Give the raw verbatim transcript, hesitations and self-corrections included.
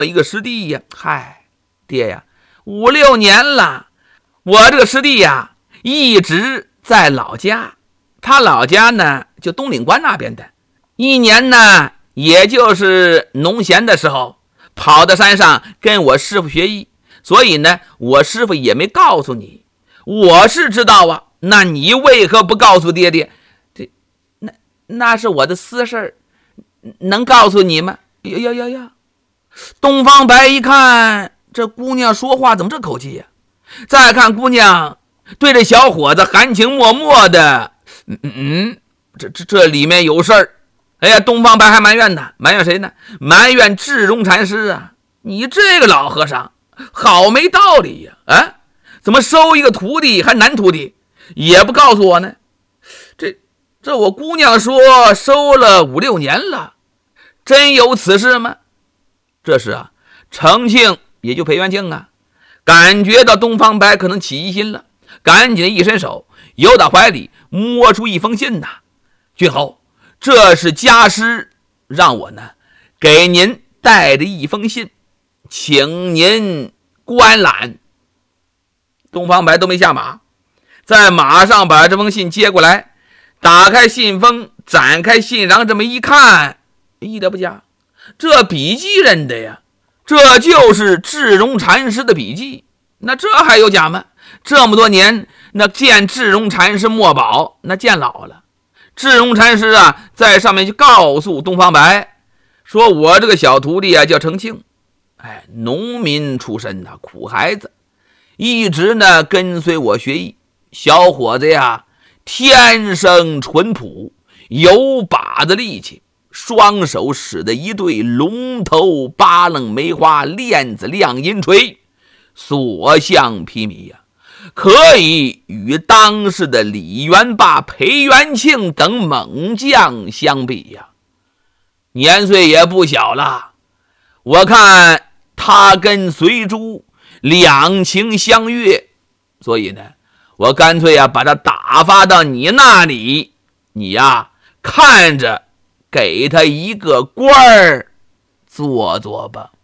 一个师弟呀，嗨，爹呀，五六年了，我这个师弟呀一直在老家，他老家呢就东岭关那边的，一年呢也就是农闲的时候跑到山上跟我师傅学艺，所以呢我师傅也没告诉你。我是知道啊，那你为何不告诉爹爹？这那那是我的私事儿，能告诉你吗？呀呀呀呀！东方白一看这姑娘说话怎么这口气呀、啊？再看姑娘对这小伙子含情脉脉的，嗯嗯嗯，这这这里面有事儿。哎呀，东方白还埋怨呢，埋怨谁呢？埋怨智荣禅师啊！你这个老和尚好没道理呀、啊！啊，怎么收一个徒弟还男徒弟也不告诉我呢？这这我姑娘说收了五六年了，真有此事吗？这时啊，程庆也就裴元庆啊，感觉到东方白可能起疑心了，赶紧一伸手，由到怀里摸出一封信呐、啊。郡侯，这是家师让我呢给您带着一封信，请您观览。东方白都没下马，在马上把这封信接过来，打开信封，展开信瓤，这么一看，一点不假，这笔记认的呀，这就是智荣禅师的笔记。那这还有假吗？这么多年，那见智荣禅师墨宝，那见老了。智荣禅师啊，在上面就告诉东方白，说我这个小徒弟啊叫程庆，哎，农民出身的苦孩子，一直呢跟随我学艺。小伙子呀，天生淳朴，有把子力气，双手使的一对龙头八楞梅花链子亮银锤，所向披靡呀、啊，可以与当时的李元霸、裴元庆等猛将相比呀、啊。年岁也不小了，我看他跟随珠两情相悦，所以呢，我干脆呀、啊、把他打发到你那里，你呀、啊、看着给他一个官儿做做吧。